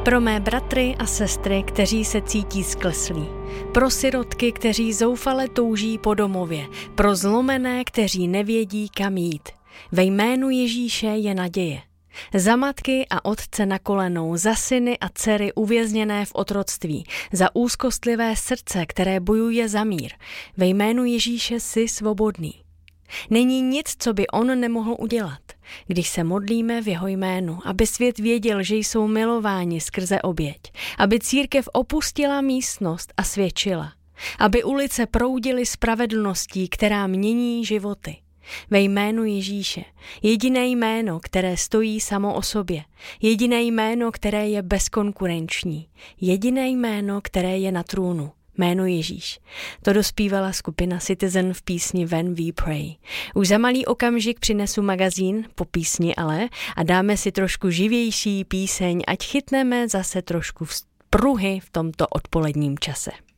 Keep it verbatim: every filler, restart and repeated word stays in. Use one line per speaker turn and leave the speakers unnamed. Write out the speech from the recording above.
Pro mé bratry a sestry, kteří se cítí skleslí. Pro sirotky, kteří zoufale touží po domově. Pro zlomené, kteří nevědí, kam jít. Ve jménu Ježíše je naděje. Za matky a otce na kolenou, za syny a dcery uvězněné v otroctví, za úzkostlivé srdce, které bojuje za mír. Ve jménu Ježíše jsi svobodný. Není nic, co by on nemohl udělat, když se modlíme v jeho jménu, aby svět věděl, že jsou milováni skrze oběť, aby církev opustila místnost a svědčila, aby ulice proudily spravedlností, která mění životy. Ve jménu Ježíše, jediné jméno, které stojí samo o sobě, jediné jméno, které je bezkonkurenční, jediné jméno, které je na trůnu. Jméno Ježíš. To dospívala skupina Citizen v písni When We Pray. Už za malý okamžik přinesu magazín, po písni ale, a dáme si trošku živější píseň, ať chytneme zase trošku pruhy v tomto odpoledním čase.